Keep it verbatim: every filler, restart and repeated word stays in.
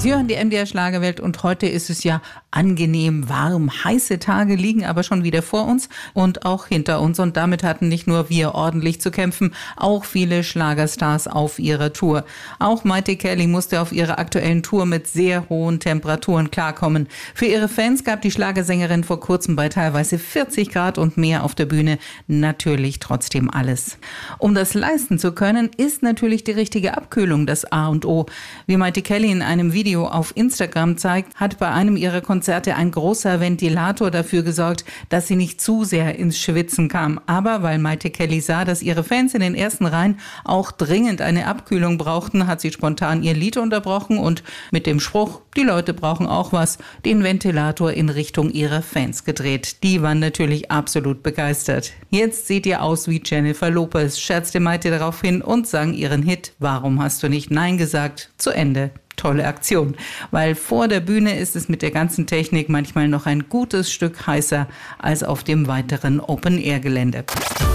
Sie hören die M D R Schlagerwelt und heute ist es ja angenehm warm. Heiße Tage liegen aber schon wieder vor uns und auch hinter uns. Und damit hatten nicht nur wir ordentlich zu kämpfen, auch viele Schlagerstars auf ihrer Tour. Auch Mayte Kelly musste auf ihrer aktuellen Tour mit sehr hohen Temperaturen klarkommen. Für ihre Fans gab die Schlagersängerin vor kurzem bei teilweise vierzig Grad und mehr auf der Bühne natürlich trotzdem alles. Um das leisten zu können, ist natürlich die richtige Abkühlung das A und O. Wie Mayte Kelly in einem Video auf Instagram zeigt, hat bei einem ihrer Konzerte ein großer Ventilator dafür gesorgt, dass sie nicht zu sehr ins Schwitzen kam. Aber weil Mayte Kelly sah, dass ihre Fans in den ersten Reihen auch dringend eine Abkühlung brauchten, hat sie spontan ihr Lied unterbrochen und mit dem Spruch, die Leute brauchen auch was, den Ventilator in Richtung ihrer Fans gedreht. Die waren natürlich absolut begeistert. Jetzt seht ihr aus wie Jennifer Lopez, scherzte Mayte darauf hin und sang ihren Hit Warum hast du nicht Nein gesagt? Zu Ende. Tolle Aktion, weil vor der Bühne ist es mit der ganzen Technik manchmal noch ein gutes Stück heißer als auf dem weiteren Open-Air-Gelände.